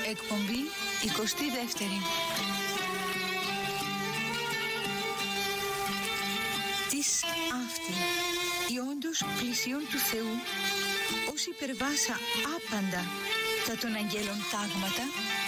Εκπομπή 22η. Της αυτή οι όντως πλησίον του Θεού, ως υπερβάσα άπαντα τα των αγγέλων τάγματα,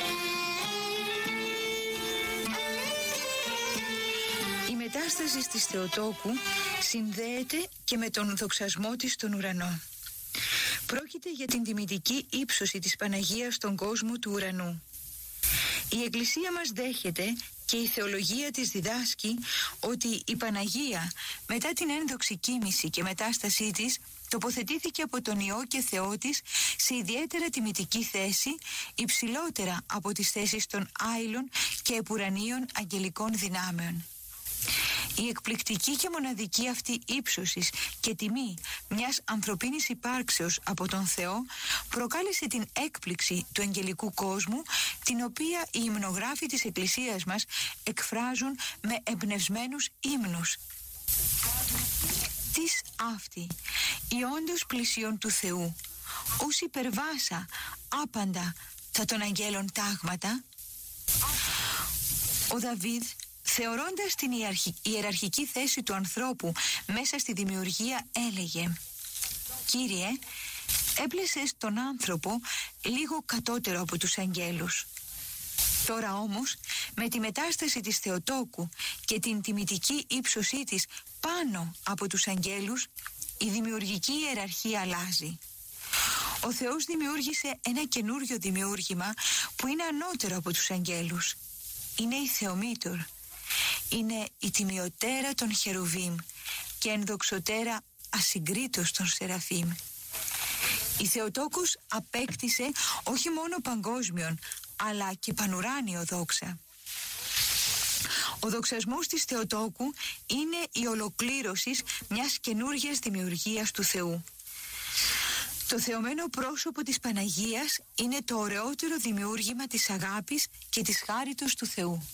η μετάσταση της Θεοτόκου συνδέεται και με τον δοξασμό της στον ουρανό. Πρόκειται για την τιμητική ύψωση της Παναγίας στον κόσμο του ουρανού. Η Εκκλησία μας δέχεται και η θεολογία της διδάσκει ότι η Παναγία μετά την ένδοξη κοίμηση και μετάστασή της τοποθετήθηκε από τον Υιό και Θεό της σε ιδιαίτερα τιμητική θέση, υψηλότερα από τις θέσεις των άειλων και επουρανίων αγγελικών δυνάμεων. Η εκπληκτική και μοναδική αυτή ύψωσης και τιμή μιας ανθρωπίνης υπάρξεως από τον Θεό προκάλεσε την έκπληξη του αγγελικού κόσμου, την οποία οι υμνογράφοι της Εκκλησίας μας εκφράζουν με εμπνευσμένους ύμνους. Τις αυτή οι όντως πλησίον του Θεού, ως υπερβάσα άπαντα τα των αγγέλων τάγματα. Ο Δαβίδ, θεωρώντας την ιεραρχική θέση του ανθρώπου μέσα στη δημιουργία, έλεγε: «Κύριε, έπλεσες τον άνθρωπο λίγο κατώτερο από τους αγγέλους». Τώρα όμως, με τη μετάσταση της Θεοτόκου και την τιμητική ύψωσή της πάνω από τους αγγέλους, η δημιουργική ιεραρχία αλλάζει. Ο Θεός δημιούργησε ένα καινούριο δημιούργημα που είναι ανώτερο από τους αγγέλους. Είναι η Θεομήτωρ. Είναι η τιμιωτέρα των Χερουβίμ και ενδοξωτέρα ασυγκρίτως των Σεραφείμ. Η Θεοτόκος απέκτησε όχι μόνο παγκόσμιον, αλλά και πανουράνιο δόξα. Ο δοξασμός της Θεοτόκου είναι η ολοκλήρωση μιας καινούργιας δημιουργίας του Θεού. Το θεωμένο πρόσωπο της Παναγίας είναι το ωραιότερο δημιούργημα της αγάπης και της χάριτος του Θεού.